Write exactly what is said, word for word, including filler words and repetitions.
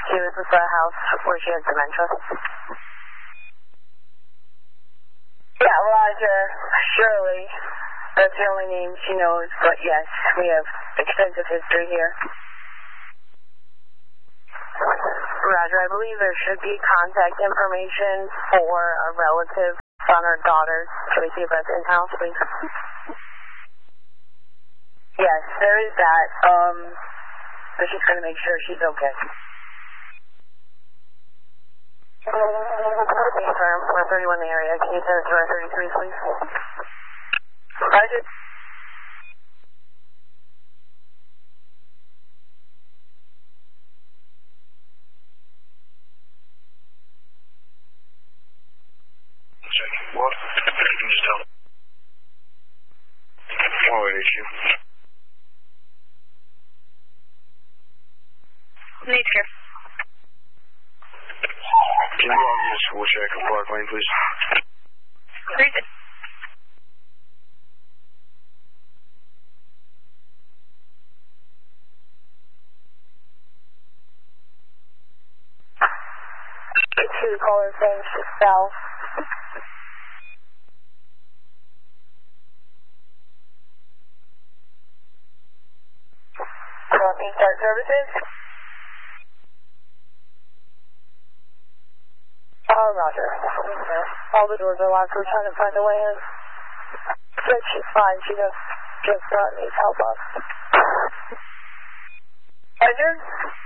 She was at the house where she had dementia. Yeah, Roger, Shirley. That's the only name she knows, but yes, we have extensive history here. Roger, I believe there should be contact information for a relative, son or daughter. Can we see if that's in-house, please? Yes, there is that. Um, but she's going to make sure she's okay. Confirm, we're thirty-one in the area. Can you send it to our thirty-three, please? Roger. What? You can just tell them. What would issue? Need care. Can you log in to school check and Clark Lane, please? Reason. Two caller saying she's south. You want me to start services? Oh, Roger. All the doors are locked. We're trying to find a way in. Said she's fine. She just, just uh, needs help us. Roger?